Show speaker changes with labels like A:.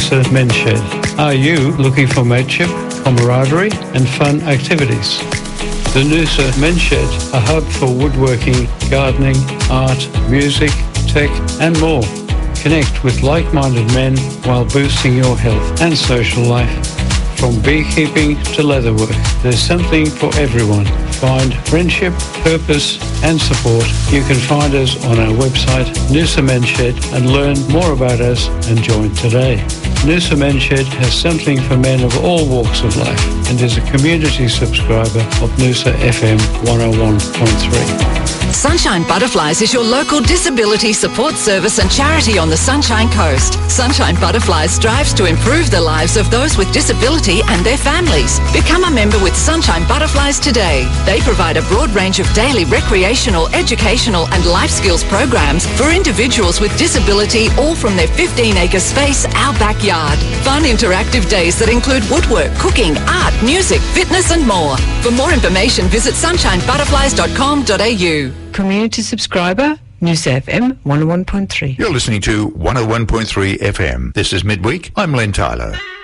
A: Noosa Men's Shed. Are you looking for mateship, camaraderie and fun activities? The Noosa Men's Shed, a hub for woodworking, gardening, art, music, tech and more. Connect with like-minded men while boosting your health and social life. From beekeeping to leatherwork, there's something for everyone. Find friendship, purpose and support. You can find us on our website, Noosa Men's Shed, and learn more about us and join today. Noosa Men's Shed has something for men of all walks of life and is a community subscriber of Noosa FM 101.3.
B: Sunshine Butterflies is your local disability support service and charity on the Sunshine Coast. Sunshine Butterflies strives to improve the lives of those with disability and their families. Become a member with Sunshine Butterflies today. They provide a broad range of daily recreational, educational and life skills programs for individuals with disability, all from their 15-acre space, our backyard. Fun interactive days that include woodwork, cooking, art, music, fitness and more. For more information, visit sunshinebutterflies.com.au.
C: Community subscriber, Noosa FM 101.3.
D: You're listening to 101.3 FM. This is Midweek. I'm Len Tyler.